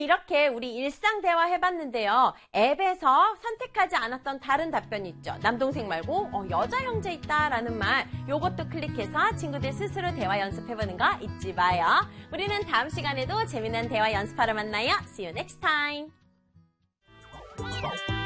이렇게 우리 일상 대화 해봤는데요. 앱에서 선택하지 않았던 다른 답변 있죠. 남동생 말고 여자 형제 있다라는 말. 요것도 클릭해서 친구들 스스로 대화 연습해보는 거 잊지 마요. 우리는 다음 시간에도 재미난 대화 연습하러 만나요. See you next time.